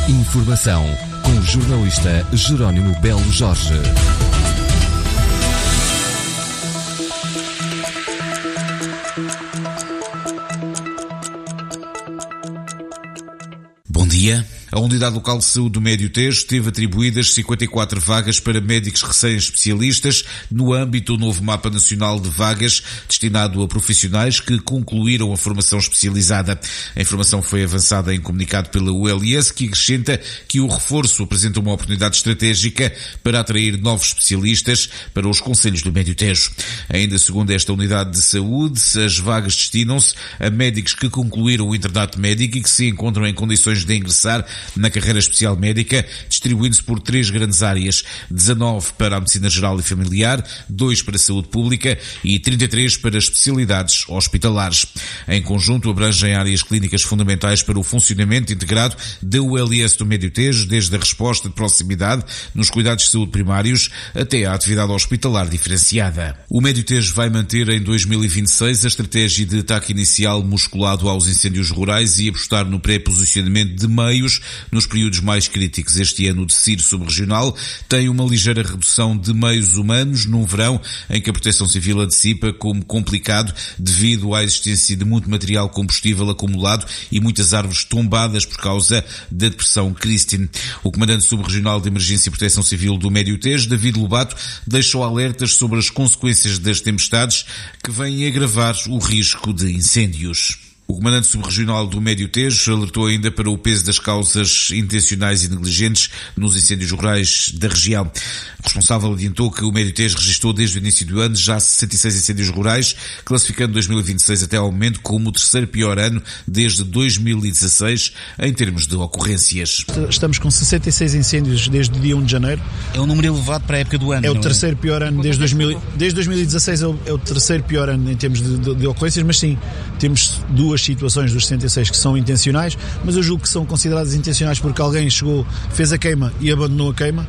Informação com o jornalista Jerónimo Belo Jorge. Bom dia. A Unidade Local de Saúde do Médio Tejo teve atribuídas 54 vagas para médicos recém-especialistas no âmbito do novo Mapa Nacional de Vagas destinado a profissionais que concluíram a formação especializada. A informação foi avançada em comunicado pela ULS, que acrescenta que o reforço apresenta uma oportunidade estratégica para atrair novos especialistas para os concelhos do Médio Tejo. Ainda segundo esta Unidade de Saúde, as vagas destinam-se a médicos que concluíram o internato médico e que se encontram em condições de ingressar na carreira especial médica, distribuindo-se por 3 grandes áreas: 19 para a medicina geral e familiar, 2 para a saúde pública e 33 para especialidades hospitalares. Em conjunto, abrangem áreas clínicas fundamentais para o funcionamento integrado da ULS do Médio Tejo, desde a resposta de proximidade nos cuidados de saúde primários até à atividade hospitalar diferenciada. O Médio Tejo vai manter em 2026 a estratégia de ataque inicial musculado aos incêndios rurais e apostar no pré-posicionamento de meios nos períodos mais críticos. Este ano o DECIR subregional tem uma ligeira redução de meios humanos no verão, em que a Proteção Civil antecipa como complicado devido à existência de muito material combustível acumulado e muitas árvores tombadas por causa da depressão Christine. O comandante subregional de Emergência e Proteção Civil do Médio Tejo, David Lobato, deixou alertas sobre as consequências das tempestades que vêm agravar o risco de incêndios. O comandante subregional do Médio Tejo alertou ainda para o peso das causas intencionais e negligentes nos incêndios rurais da região. O responsável adiantou que o Médio Tejo registrou desde o início do ano já 66 incêndios rurais, classificando 2026 até ao momento como o terceiro pior ano desde 2016 em termos de ocorrências. Estamos com 66 incêndios desde o dia 1 de janeiro. É um número elevado para a época do ano. É o terceiro pior ano desde 2016, é o terceiro pior ano em termos de ocorrências, mas sim, temos duas situações dos 66 que são intencionais, mas eu julgo que são consideradas intencionais porque alguém chegou, fez a queima e abandonou a queima.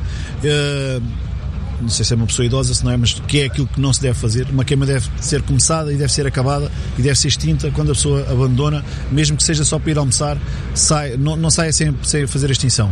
Não sei se é uma pessoa idosa, se não é, mas que é aquilo que não se deve fazer. Uma queima deve ser começada e deve ser acabada e deve ser extinta quando a pessoa abandona, mesmo que seja só para ir almoçar, não saia sem fazer a extinção.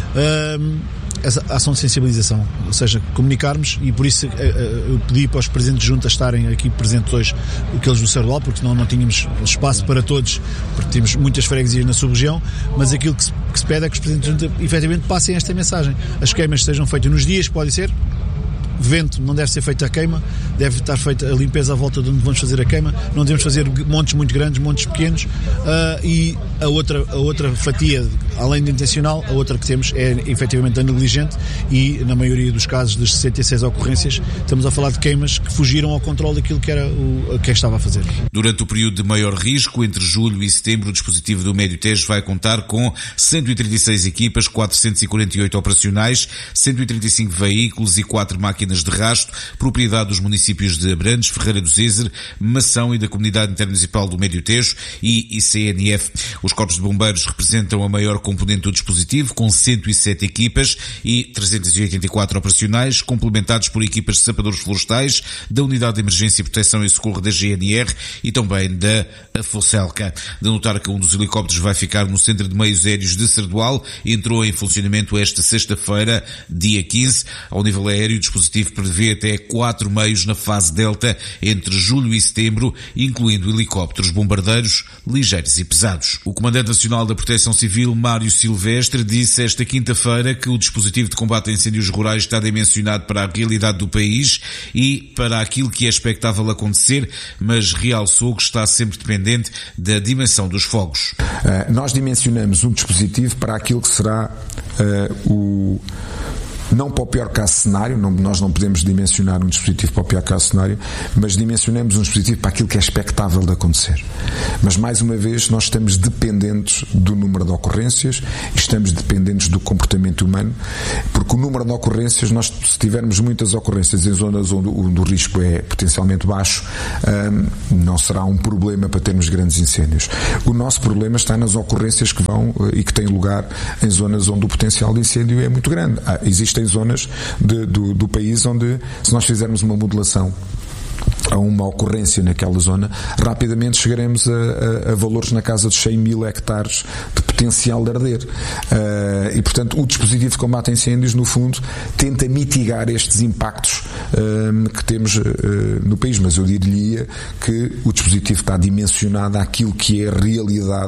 A ação de sensibilização, ou seja, comunicarmos, e por isso eu pedi para os presidentes de junta estarem aqui presentes hoje, aqueles do Cerdoal, porque senão não tínhamos espaço para todos, porque temos muitas freguesias na sub-região, mas aquilo que se pede é que os presidentes de junta efetivamente passem esta mensagem. As queimas sejam feitas nos dias, pode ser. Vento, não deve ser feita a queima, deve estar feita a limpeza à volta de onde vamos fazer a queima, não devemos fazer montes muito grandes, montes pequenos, e a outra fatia, além de intencional, a outra que temos é efetivamente a negligente, e na maioria dos casos das 66 ocorrências estamos a falar de queimas que fugiram ao controle daquilo que era quem estava a fazer. Durante o período de maior risco, entre julho e setembro, o dispositivo do Médio Tejo vai contar com 136 equipas, 448 operacionais, 135 veículos e 4 máquinas de rasto, propriedade dos municípios de Abrantes, Ferreira do Zezer, Mação e da Comunidade Intermunicipal do Médio Tejo e ICNF. Os corpos de bombeiros representam a maior componente do dispositivo, com 107 equipas e 384 operacionais, complementados por equipas de sapadores florestais, da Unidade de Emergência, Proteção e Socorro da GNR e também da Focelca. De notar que um dos helicópteros vai ficar no Centro de Meios Aéreos de Cerdoal, entrou em funcionamento esta sexta-feira, dia 15. Ao nível aéreo, o dispositivo prevê até 4 meios na fase Delta entre julho e setembro, incluindo helicópteros bombardeiros ligeiros e pesados. O Comandante Nacional da Proteção Civil, Mário Silvestre, disse esta quinta-feira que o dispositivo de combate a incêndios rurais está dimensionado para a realidade do país e para aquilo que é expectável acontecer, mas realçou que está sempre dependente da dimensão dos fogos. Nós dimensionamos um dispositivo para aquilo que será não para o pior caso cenário, nós não podemos dimensionar um dispositivo para o pior caso cenário, mas dimensionamos um dispositivo para aquilo que é expectável de acontecer. Mas, mais uma vez, nós estamos dependentes do número de ocorrências e estamos dependentes do comportamento humano, porque o número de ocorrências, se tivermos muitas ocorrências em zonas onde o risco é potencialmente baixo, não será um problema para termos grandes incêndios. O nosso problema está nas ocorrências que vão e que têm lugar em zonas onde o potencial de incêndio é muito grande. Existem zonas do país onde, se nós fizermos uma modelação a uma ocorrência naquela zona, rapidamente chegaremos a valores na casa de 100 mil hectares de potencial de arder. E, portanto, o dispositivo de combate a incêndios, no fundo, tenta mitigar estes impactos que temos no país. Mas eu diria que o dispositivo está dimensionado àquilo que é a realidade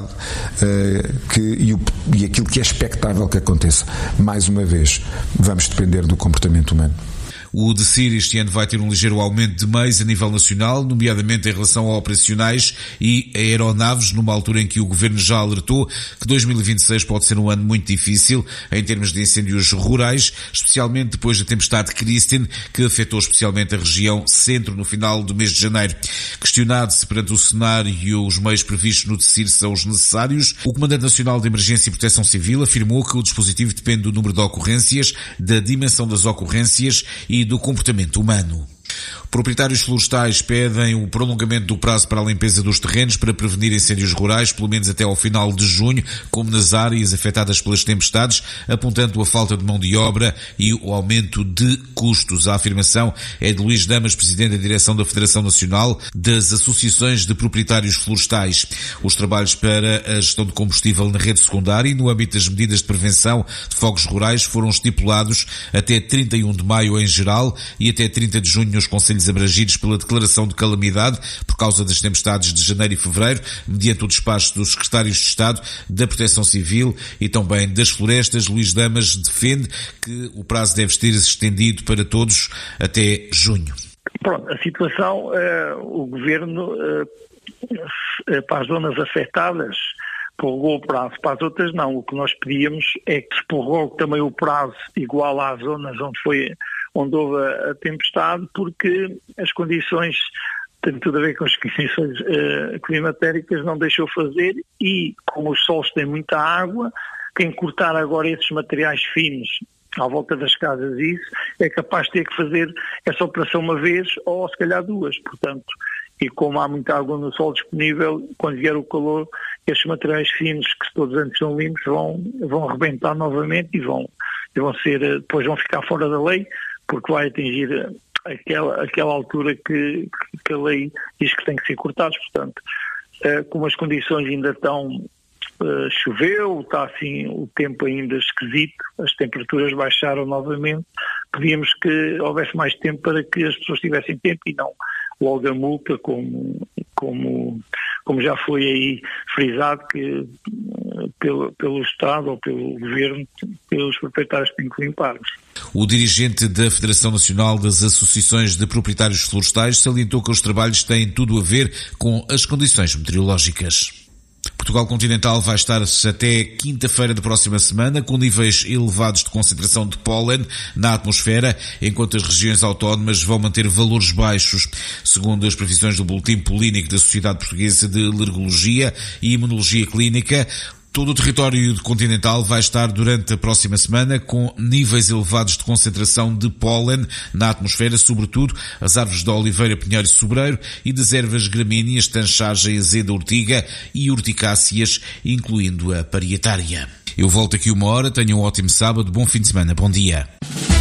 e aquilo que é expectável que aconteça. Mais uma vez, vamos depender do comportamento humano. O DECIR este ano vai ter um ligeiro aumento de meios a nível nacional, nomeadamente em relação a operacionais e aeronaves, numa altura em que o Governo já alertou que 2026 pode ser um ano muito difícil em termos de incêndios rurais, especialmente depois da tempestade Kristen, que afetou especialmente a região centro no final do mês de janeiro. Questionado se perante o cenário os meios previstos no DECIR são os necessários, o Comandante Nacional de Emergência e Proteção Civil afirmou que o dispositivo depende do número de ocorrências, da dimensão das ocorrências e do comportamento humano. Proprietários florestais pedem o prolongamento do prazo para a limpeza dos terrenos para prevenir incêndios rurais, pelo menos até ao final de junho, como nas áreas afetadas pelas tempestades, apontando a falta de mão de obra e o aumento de custos. A afirmação é de Luís Damas, presidente da direção da Federação Nacional das Associações de Proprietários Florestais. Os trabalhos para a gestão de combustível na rede secundária e no âmbito das medidas de prevenção de fogos rurais foram estipulados até 31 de maio em geral e até 30 de junho nos concelhos abrangidos pela declaração de calamidade por causa das tempestades de janeiro e fevereiro, mediante o despacho dos secretários de Estado da Proteção Civil e também das Florestas. Luís Damas defende que o prazo deve ser estendido para todos até junho. Pronto, a situação, o Governo, para as zonas afetadas, prorrogou o prazo, para as outras não. O que nós pedíamos é que se prorrogue também o prazo igual às zonas onde houve a tempestade, porque as condições, tem tudo a ver com as condições climatéricas, não deixou fazer, e como os solos têm muita água, quem cortar agora esses materiais finos à volta das casas, isso é capaz de ter que fazer essa operação uma vez ou se calhar duas, portanto, e como há muita água no solo disponível, quando vier o calor, estes materiais finos que todos antes são limpos vão arrebentar novamente e vão depois vão ficar fora da lei, porque vai atingir aquela altura que a lei diz que tem que ser cortados. Portanto, como as condições ainda estão, choveu, está assim o tempo ainda esquisito, as temperaturas baixaram novamente, pedíamos que houvesse mais tempo para que as pessoas tivessem tempo e não logo a multa, como já foi aí frisado, que pelo Estado ou pelo Governo, pelos proprietários têm que limpar-os. O dirigente da Federação Nacional das Associações de Proprietários Florestais salientou que os trabalhos têm tudo a ver com as condições meteorológicas. Portugal continental vai estar até quinta-feira da próxima semana com níveis elevados de concentração de pólen na atmosfera, enquanto as regiões autónomas vão manter valores baixos. Segundo as previsões do Boletim Polínico da Sociedade Portuguesa de Alergologia e Imunologia Clínica, todo o território continental vai estar durante a próxima semana com níveis elevados de concentração de pólen na atmosfera, sobretudo as árvores de oliveira, pinheiro e sobreiro e das ervas gramíneas, tanchagem, azeda, ortiga e urticáceas, incluindo a parietária. Eu volto aqui uma hora, tenham um ótimo sábado, bom fim de semana, bom dia.